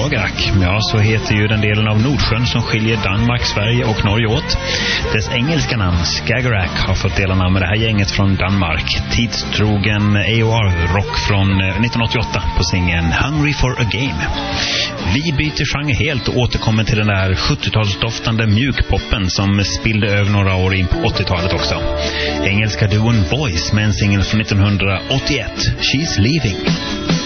Skagerrak. Ja, så heter ju den delen av Nordsjön som skiljer Danmark, Sverige och Norge åt. Dess engelska namn, Skagerrak, har fått dela namn med det här gänget från Danmark. Tidstrogen AOR-rock från 1988 på singeln Hungry for a Game. Vi byter genre helt och återkommer till den där 70-talsdoftande mjukpoppen som spillde över några år in på 80-talet också. Engelska duon Voice med en singel från 1981, She's Leaving.